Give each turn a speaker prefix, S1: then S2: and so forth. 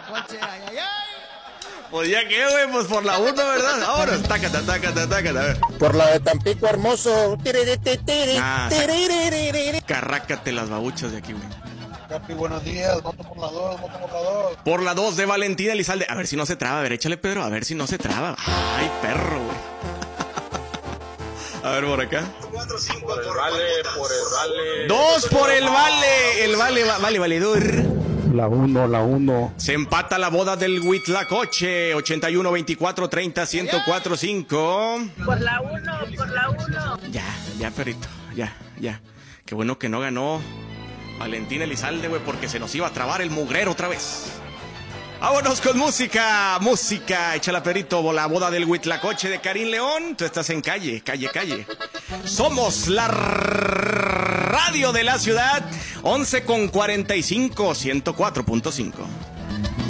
S1: Tlacoche, ay, ay, ay.
S2: Pues ya que, güey, pues por la 1, ¿verdad? Ahora, tácata. A ver.
S3: Por la de Tampico Hermoso.
S2: Carrácate las babuchas de aquí, güey.
S3: Capi, buenos días. Voto por la 2, voto por la 2.
S2: Por la 2 de Valentina Elizalde. A ver si no se traba. A ver, échale, Pedro. A ver si no se traba. Ay, perro, güey. A ver, por acá.
S3: 4, 5, por el vale.
S2: 2 por el vale. El vale, valedor.
S4: La 1.
S2: Se empata la boda del Huitlacoche. 81, 24, 30, 104, 5.
S5: Por la 1.
S2: Ya, perrito. Ya. Qué bueno que no ganó Valentina Elizalde, güey, porque se nos iba a trabar el mugrero otra vez. Vámonos con música. Échala, perrito. La boda del Huitlacoche de Karim León. Tú estás en calle. Somos la radio de la ciudad. 11:45, 104.5.